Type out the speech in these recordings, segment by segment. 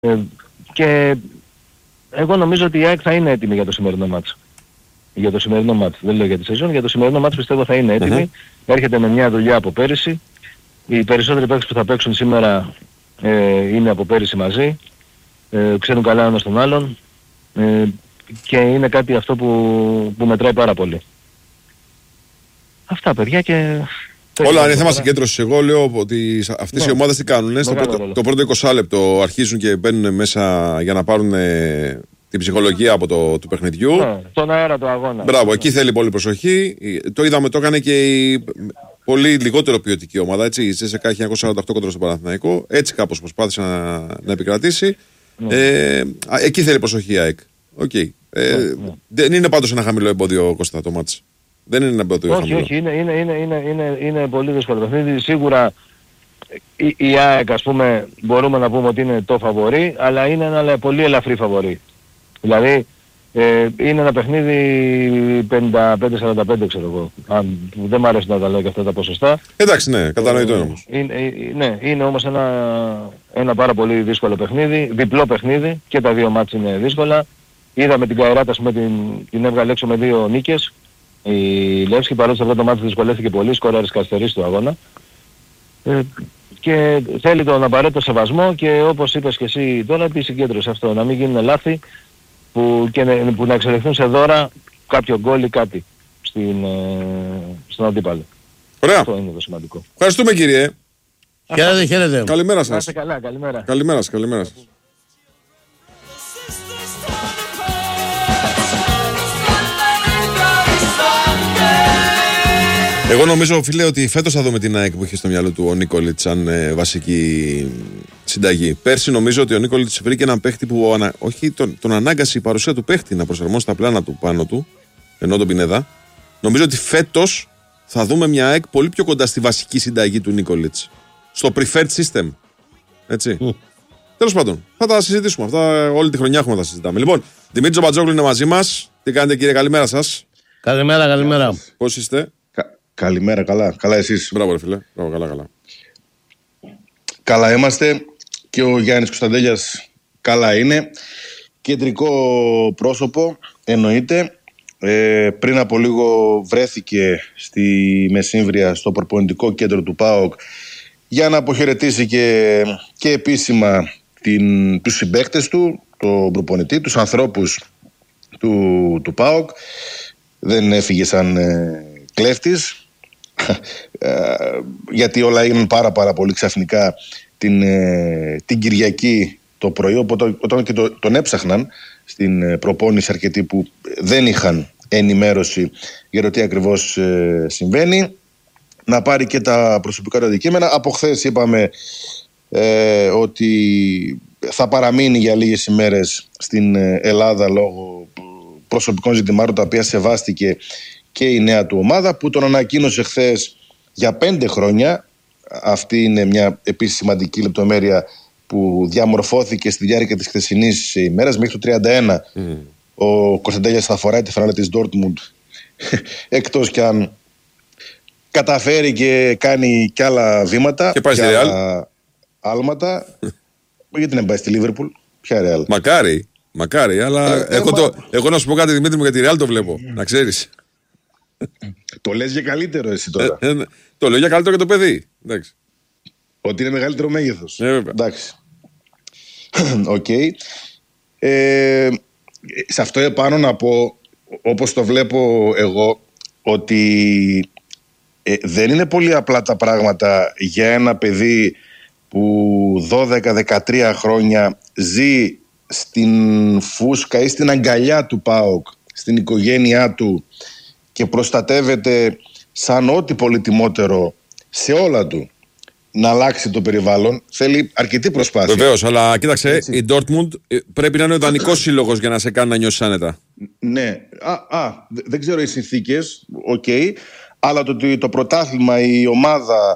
Και εγώ νομίζω ότι η ΑΕΚ θα είναι έτοιμη για το σημερινό μάτς. Για το σημερινό μάτς, δεν λέω για τη σεζόν, για το σημερινό μάτς πιστεύω θα είναι έτοιμη. Έρχεται με μια δουλειά από πέρυσι. Οι περισσότεροι παίκτες που θα παίξουν σήμερα είναι από πέρυσι μαζί. Ξέρουν καλά ένας τον άλλον. Και είναι κάτι αυτό που μετράει πάρα πολύ. Αυτά παιδιά και... Όλα είναι θέμα συγκέντρωσης. Εγώ λέω ότι αυτές οι ομάδες τι κάνουν. Το πρώτο 20 λεπτό αρχίζουν και μπαίνουν μέσα για να πάρουν την ψυχολογία από του παιχνιδιού. Στον αέρα του αγώνα. Μπράβο, εκεί θέλει πολύ προσοχή. Το είδαμε, το έκανε και η πολύ λιγότερο ποιοτική ομάδα. Έτσι, η ΣΕΣΕΚΑ έχει 948 κοντρό στο Παναθηναϊκό. Έτσι κάπως προσπάθησε να επικρατήσει. Εκεί θέλει προσοχή η ΑΕΚ. Okay. Δεν είναι πάντως ένα χαμηλό εμπόδιο, Κώστα, το μάτς. Δεν είναι ένα εμπόδιο χαμηλό. Όχι, είναι πολύ δύσκολο παιχνίδι. Σίγουρα η ΑΕΚ, ας πούμε, μπορούμε να πούμε ότι είναι το φαβορί, αλλά είναι ένα πολύ ελαφρύ φαβορί. Δηλαδή, είναι ένα παιχνίδι 55-45, ξέρω εγώ. Δεν μ' αρέσει να τα λέω και αυτά τα ποσοστά. Εντάξει, ναι, κατανοητό όμως. Είναι όμως ένα πάρα πολύ δύσκολο παιχνίδι, διπλό παιχνίδι, και τα δύο μάτς είναι δύσκολα. Είδαμε την Καϊράτα, την έβγαλε έξω με 2 νίκες. Η Λεύσκη, παρότι σε αυτό το μάτι δυσκολεύτηκε πολύ, σκόραρες καθυστερήσεις του αγώνα. Και θέλει τον απαραίτητο σεβασμό και όπως είπες και εσύ τώρα, τη συγκέντρωση αυτό, να μην γίνουν λάθη που να εξελιχθούν σε δώρα κάποιο γκόλ ή κάτι στον αντίπαλο. Ωραία. Αυτό είναι το σημαντικό. Ευχαριστούμε κύριε. Χαίρετε. Καλημέρα σας. Να είστε καλά, καλημέρα. Καλημέρα σας. Εγώ νομίζω, φίλε, ότι φέτος θα δούμε την ΑΕΚ που είχε στο μυαλό του ο Νίκολιτς σαν βασική συνταγή. Πέρσι νομίζω ότι ο Νίκολιτς βρήκε έναν παίχτη που τον ανάγκασε η παρουσία του παίχτη να προσαρμόσει τα πλάνα του πάνω του, ενώ τον Πινέδα. Νομίζω ότι φέτος θα δούμε μια ΑΕΚ πολύ πιο κοντά στη βασική συνταγή του Νίκολιτς. Στο preferred system. Έτσι. Τέλος πάντων, θα τα συζητήσουμε. Αυτά όλη τη χρονιά έχουμε να τα συζητάμε. Λοιπόν, Δημήτρης Τζομπατζόγλου είναι μαζί μας. Τι κάνετε, κύριε, καλημέρα σας. Καλημέρα. Πώς είστε? Καλημέρα, καλά εσείς? Μπράβο ρε φίλε, καλά. Καλά είμαστε και ο Γιάννης Κωνσταντέλιας καλά είναι. Κεντρικό πρόσωπο, εννοείται. Πριν από λίγο βρέθηκε στη Μεσύμβρια στο προπονητικό κέντρο του ΠΑΟΚ για να αποχαιρετήσει και επίσημα τους συμπαίκτες του, τον προπονητή, τους ανθρώπους του ΠΑΟΚ. Δεν έφυγε σαν κλέφτης, γιατί όλα έγιναν πάρα πολύ ξαφνικά την Κυριακή το πρωί, όταν και τον έψαχναν στην προπόνηση αρκετοί που δεν είχαν ενημέρωση για το τι ακριβώς συμβαίνει. Να πάρει και τα προσωπικά του αντικείμενα. Από χθες είπαμε ότι θα παραμείνει για λίγες ημέρες στην Ελλάδα λόγω προσωπικών ζητημάτων, τα οποία σεβάστηκε και η νέα του ομάδα, που τον ανακοίνωσε χθες για 5 χρόνια. Αυτή είναι μια επίσης σημαντική λεπτομέρεια που διαμορφώθηκε στη διάρκεια της χθεσινής ημέρας. Μέχρι το 31 ο Κωνσταντέλιας θα φοράει τη φανέλα της Dortmund, εκτός κι αν καταφέρει και κάνει κι άλλα βήματα και πάει στη Real. Άλματα. Γιατί να πάει στη Liverpool? Ποια Real? Μακάρι, αλλά εγώ να σου πω κάτι, Δημήτρη μου, για τη Real το βλέπω, να ξέρεις. Το λες για καλύτερο εσύ τώρα? Το λέω για καλύτερο για το παιδί. Εντάξει. Ότι είναι μεγαλύτερο μέγεθος. Εντάξει. Οκ. Σε αυτό επάνω να πω, όπως το βλέπω εγώ, ότι δεν είναι πολύ απλά τα πράγματα για ένα παιδί που 12-13 χρόνια ζει στην φούσκα ή στην αγκαλιά του ΠΑΟΚ, στην οικογένειά του, και προστατεύεται σαν ό,τι πολυτιμότερο σε όλα του, να αλλάξει το περιβάλλον. Θέλει αρκετή προσπάθεια. Βεβαίως, αλλά κοίταξε, έτσι, η Dortmund πρέπει να είναι ο ιδανικός σύλλογος για να σε κάνει να νιώσεις άνετα. Ναι. Δεν ξέρω οι συνθήκες, αλλά το πρωτάθλημα, η ομάδα,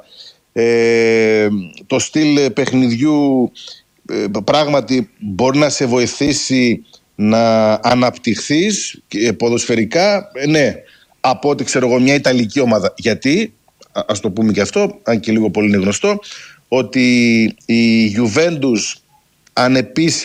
το στυλ παιχνιδιού, πράγματι μπορεί να σε βοηθήσει να αναπτυχθείς ποδοσφαιρικά, ναι, από ό,τι ξέρω εγώ μια Ιταλική ομάδα. Γιατί, ας το πούμε και αυτό, αν και λίγο πολύ είναι γνωστό, ότι η Juventus ανεπίσημα